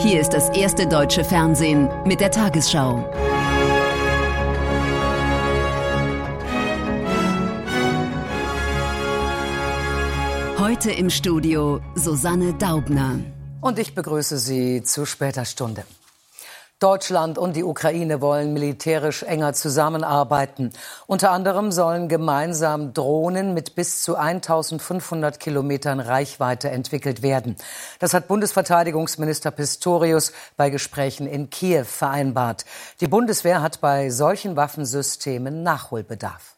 Hier ist das erste deutsche Fernsehen mit der Tagesschau. Heute im Studio Susanne Daubner. Und ich begrüße Sie zu später Stunde. Deutschland und die Ukraine wollen militärisch enger zusammenarbeiten. Unter anderem sollen gemeinsam Drohnen mit bis zu 1500 Kilometern Reichweite entwickelt werden. Das hat Bundesverteidigungsminister Pistorius bei Gesprächen in Kiew vereinbart. Die Bundeswehr hat bei solchen Waffensystemen Nachholbedarf.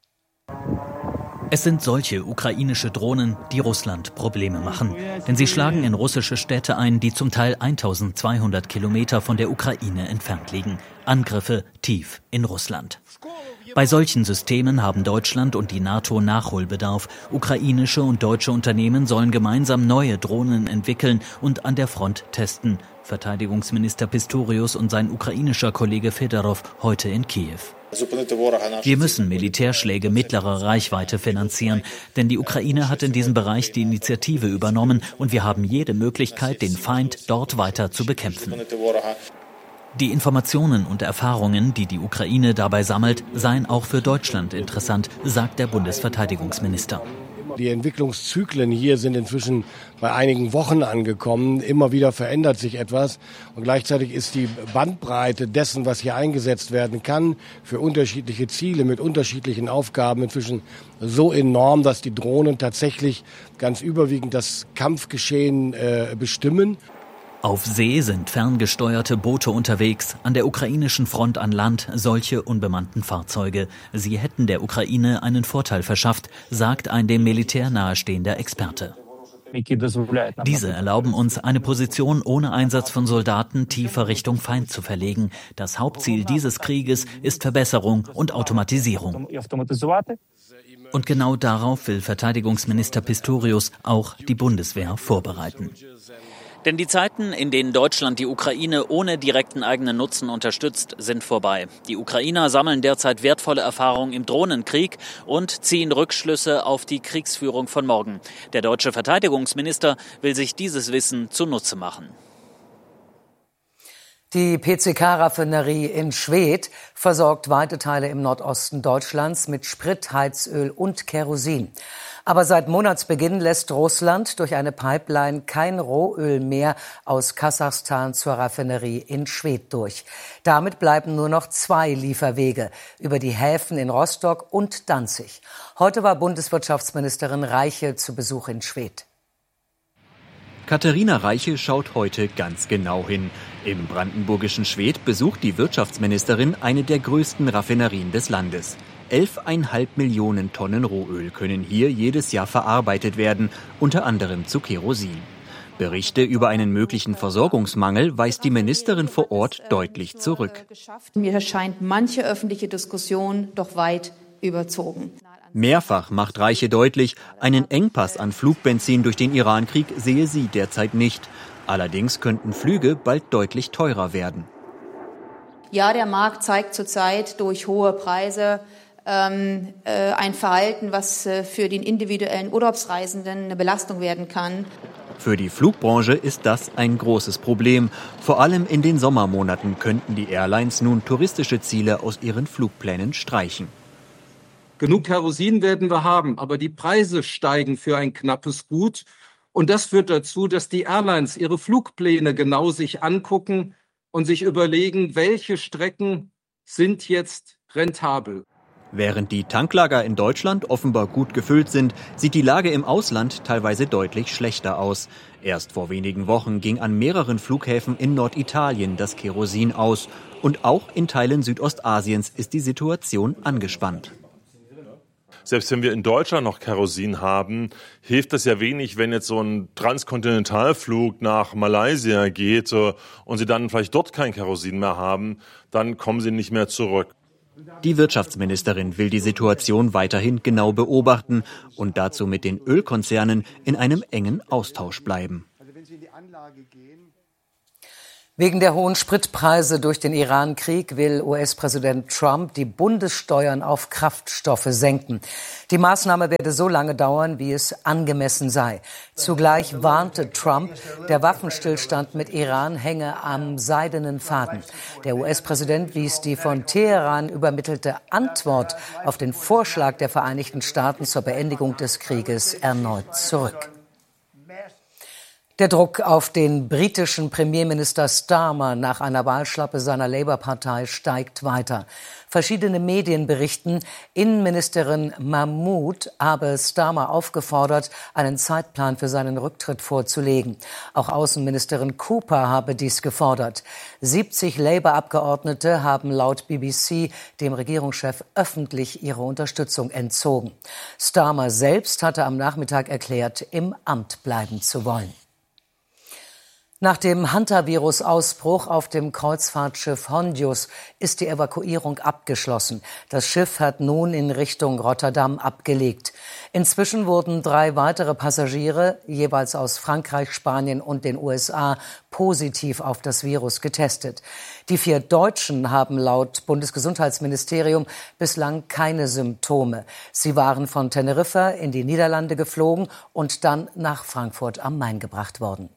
Es sind solche ukrainische Drohnen, die Russland Probleme machen. Denn sie schlagen in russische Städte ein, die zum Teil 1200 Kilometer von der Ukraine entfernt liegen. Angriffe tief in Russland. Bei solchen Systemen haben Deutschland und die NATO Nachholbedarf. Ukrainische und deutsche Unternehmen sollen gemeinsam neue Drohnen entwickeln und an der Front testen. Verteidigungsminister Pistorius und sein ukrainischer Kollege Fedorov heute in Kiew. Wir müssen Militärschläge mittlerer Reichweite finanzieren, denn die Ukraine hat in diesem Bereich die Initiative übernommen und wir haben jede Möglichkeit, den Feind dort weiter zu bekämpfen. Die Informationen und Erfahrungen, die die Ukraine dabei sammelt, seien auch für Deutschland interessant, sagt der Bundesverteidigungsminister. Die Entwicklungszyklen hier sind inzwischen bei einigen Wochen angekommen. Immer wieder verändert sich etwas. Und gleichzeitig ist die Bandbreite dessen, was hier eingesetzt werden kann, für unterschiedliche Ziele mit unterschiedlichen Aufgaben inzwischen so enorm, dass die Drohnen tatsächlich ganz überwiegend das Kampfgeschehen bestimmen. Auf See sind ferngesteuerte Boote unterwegs, an der ukrainischen Front an Land solche unbemannten Fahrzeuge. Sie hätten der Ukraine einen Vorteil verschafft, sagt ein dem Militär nahestehender Experte. Diese erlauben uns, eine Position ohne Einsatz von Soldaten tiefer Richtung Feind zu verlegen. Das Hauptziel dieses Krieges ist Verbesserung und Automatisierung. Und genau darauf will Verteidigungsminister Pistorius auch die Bundeswehr vorbereiten. Denn die Zeiten, in denen Deutschland die Ukraine ohne direkten eigenen Nutzen unterstützt, sind vorbei. Die Ukrainer sammeln derzeit wertvolle Erfahrungen im Drohnenkrieg und ziehen Rückschlüsse auf die Kriegsführung von morgen. Der deutsche Verteidigungsminister will sich dieses Wissen zunutze machen. Die PCK-Raffinerie in Schwedt versorgt weite Teile im Nordosten Deutschlands mit Sprit, Heizöl und Kerosin. Aber seit Monatsbeginn lässt Russland durch eine Pipeline kein Rohöl mehr aus Kasachstan zur Raffinerie in Schwedt durch. Damit bleiben nur noch 2 Lieferwege über die Häfen in Rostock und Danzig. Heute war Bundeswirtschaftsministerin Reiche zu Besuch in Schwedt. Katharina Reiche schaut heute ganz genau hin. Im brandenburgischen Schwedt besucht die Wirtschaftsministerin eine der größten Raffinerien des Landes. 11,5 Millionen Tonnen Rohöl können hier jedes Jahr verarbeitet werden, unter anderem zu Kerosin. Berichte über einen möglichen Versorgungsmangel weist die Ministerin vor Ort deutlich zurück. Mir erscheint manche öffentliche Diskussion doch weit überzogen. Mehrfach macht Reiche deutlich, einen Engpass an Flugbenzin durch den Irankrieg sehe sie derzeit nicht. Allerdings könnten Flüge bald deutlich teurer werden. Ja, der Markt zeigt zurzeit durch hohe Preise ein Verhalten, was für den individuellen Urlaubsreisenden eine Belastung werden kann. Für die Flugbranche ist das ein großes Problem. Vor allem in den Sommermonaten könnten die Airlines nun touristische Ziele aus ihren Flugplänen streichen. Genug Kerosin werden wir haben, aber die Preise steigen für ein knappes Gut. Und das führt dazu, dass die Airlines ihre Flugpläne genau sich angucken und sich überlegen, welche Strecken sind jetzt rentabel. Während die Tanklager in Deutschland offenbar gut gefüllt sind, sieht die Lage im Ausland teilweise deutlich schlechter aus. Erst vor wenigen Wochen ging an mehreren Flughäfen in Norditalien das Kerosin aus. Und auch in Teilen Südostasiens ist die Situation angespannt. Selbst wenn wir in Deutschland noch Kerosin haben, hilft das ja wenig, wenn jetzt so ein Transkontinentalflug nach Malaysia geht und Sie dann vielleicht dort kein Kerosin mehr haben, dann kommen Sie nicht mehr zurück. Die Wirtschaftsministerin will die Situation weiterhin genau beobachten und dazu mit den Ölkonzernen in einem engen Austausch bleiben. Wegen der hohen Spritpreise durch den Iran-Krieg will US-Präsident Trump die Bundessteuern auf Kraftstoffe senken. Die Maßnahme werde so lange dauern, wie es angemessen sei. Zugleich warnte Trump, der Waffenstillstand mit Iran hänge am seidenen Faden. Der US-Präsident wies die von Teheran übermittelte Antwort auf den Vorschlag der Vereinigten Staaten zur Beendigung des Krieges erneut zurück. Der Druck auf den britischen Premierminister Starmer nach einer Wahlschlappe seiner Labour-Partei steigt weiter. Verschiedene Medien berichten, Innenministerin Mahmood habe Starmer aufgefordert, einen Zeitplan für seinen Rücktritt vorzulegen. Auch Außenministerin Cooper habe dies gefordert. 70 Labour-Abgeordnete haben laut BBC dem Regierungschef öffentlich ihre Unterstützung entzogen. Starmer selbst hatte am Nachmittag erklärt, im Amt bleiben zu wollen. Nach dem Hantavirus-Ausbruch auf dem Kreuzfahrtschiff Hondius ist die Evakuierung abgeschlossen. Das Schiff hat nun in Richtung Rotterdam abgelegt. Inzwischen wurden 3 weitere Passagiere, jeweils aus Frankreich, Spanien und den USA, positiv auf das Virus getestet. Die 4 Deutschen haben laut Bundesgesundheitsministerium bislang keine Symptome. Sie waren von Teneriffa in die Niederlande geflogen und dann nach Frankfurt am Main gebracht worden.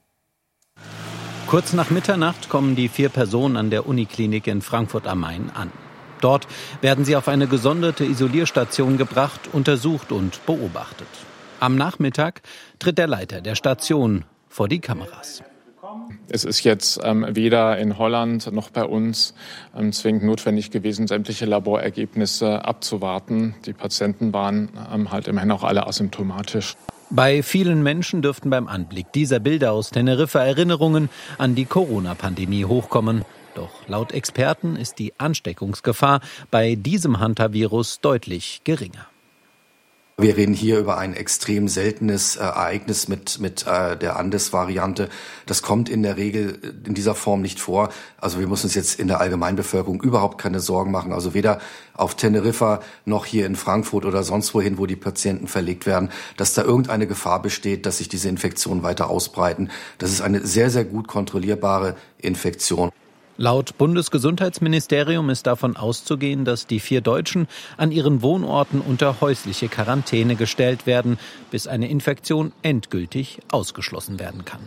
Kurz nach Mitternacht kommen die 4 Personen an der Uniklinik in Frankfurt am Main an. Dort werden sie auf eine gesonderte Isolierstation gebracht, untersucht und beobachtet. Am Nachmittag tritt der Leiter der Station vor die Kameras. Es ist jetzt weder in Holland noch bei uns zwingend notwendig gewesen, sämtliche Laborergebnisse abzuwarten. Die Patienten waren halt immerhin auch alle asymptomatisch. Bei vielen Menschen dürften beim Anblick dieser Bilder aus Teneriffa Erinnerungen an die Corona-Pandemie hochkommen. Doch laut Experten ist die Ansteckungsgefahr bei diesem Hantavirus deutlich geringer. Wir reden hier über ein extrem seltenes Ereignis mit der Andes-Variante. Das kommt in der Regel in dieser Form nicht vor. Also wir müssen uns jetzt in der Allgemeinbevölkerung überhaupt keine Sorgen machen. Also weder auf Teneriffa noch hier in Frankfurt oder sonst wohin, wo die Patienten verlegt werden, dass da irgendeine Gefahr besteht, dass sich diese Infektionen weiter ausbreiten. Das ist eine sehr, sehr gut kontrollierbare Infektion. Laut Bundesgesundheitsministerium ist davon auszugehen, dass die 4 Deutschen an ihren Wohnorten unter häusliche Quarantäne gestellt werden, bis eine Infektion endgültig ausgeschlossen werden kann.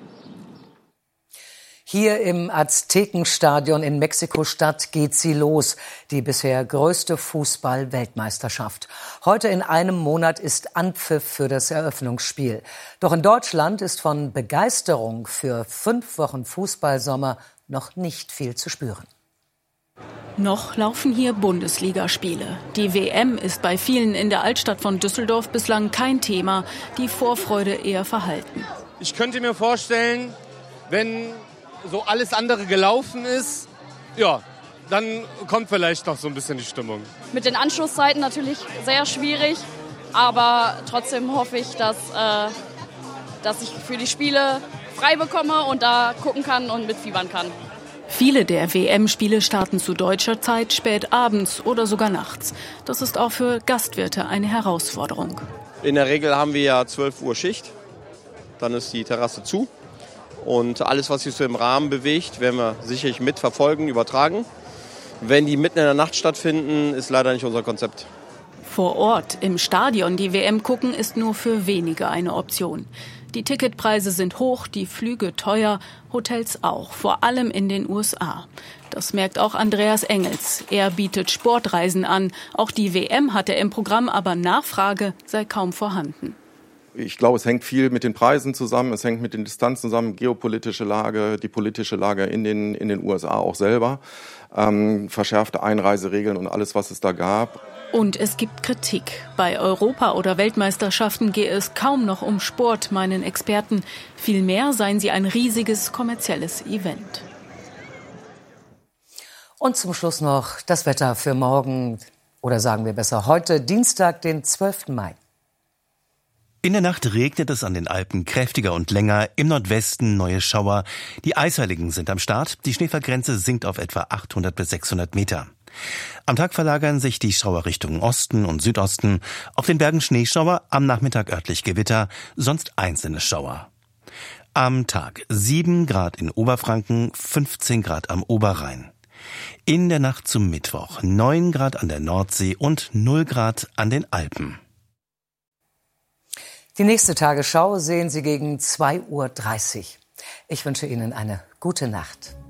Hier im Aztekenstadion in Mexiko-Stadt geht sie los, die bisher größte Fußball-Weltmeisterschaft. Heute in einem Monat ist Anpfiff für das Eröffnungsspiel. Doch in Deutschland ist von Begeisterung für 5 Wochen Fußballsommer noch nicht viel zu spüren. Noch laufen hier Bundesligaspiele. Die WM ist bei vielen in der Altstadt von Düsseldorf bislang kein Thema, die Vorfreude eher verhalten. Ich könnte mir vorstellen, wenn so alles andere gelaufen ist, ja, dann kommt vielleicht noch so ein bisschen die Stimmung. Mit den Anschlusszeiten natürlich sehr schwierig, aber trotzdem hoffe ich, dass ich für die Spiele frei bekomme und da gucken kann und mitfiebern kann. Viele der WM-Spiele starten zu deutscher Zeit spät abends oder sogar nachts. Das ist auch für Gastwirte eine Herausforderung. In der Regel haben wir ja 12 Uhr Schicht, dann ist die Terrasse zu. Und alles, was sich so im Rahmen bewegt, werden wir sicherlich mitverfolgen, übertragen. Wenn die mitten in der Nacht stattfinden, ist leider nicht unser Konzept. Vor Ort im Stadion die WM gucken ist nur für wenige eine Option. Die Ticketpreise sind hoch, die Flüge teuer, Hotels auch, vor allem in den USA. Das merkt auch Andreas Engels. Er bietet Sportreisen an. Auch die WM hat er im Programm, aber Nachfrage sei kaum vorhanden. Ich glaube, es hängt viel mit den Preisen zusammen, es hängt mit den Distanzen zusammen, geopolitische Lage, die politische Lage in den USA auch selber, verschärfte Einreiseregeln und alles, was es da gab. Und es gibt Kritik. Bei Europa- oder Weltmeisterschaften gehe es kaum noch um Sport, meinen Experten. Vielmehr seien sie ein riesiges kommerzielles Event. Und zum Schluss noch das Wetter für morgen, oder sagen wir besser heute, Dienstag, den 12. Mai. In der Nacht regnet es an den Alpen kräftiger und länger, im Nordwesten neue Schauer. Die Eisheiligen sind am Start, die Schneefallgrenze sinkt auf etwa 800 bis 600 Meter. Am Tag verlagern sich die Schauer Richtung Osten und Südosten. Auf den Bergen Schneeschauer, am Nachmittag örtlich Gewitter, sonst einzelne Schauer. Am Tag 7 Grad in Oberfranken, 15 Grad am Oberrhein. In der Nacht zum Mittwoch 9 Grad an der Nordsee und 0 Grad an den Alpen. Die nächste Tagesschau sehen Sie gegen 2:30 Uhr. Ich wünsche Ihnen eine gute Nacht.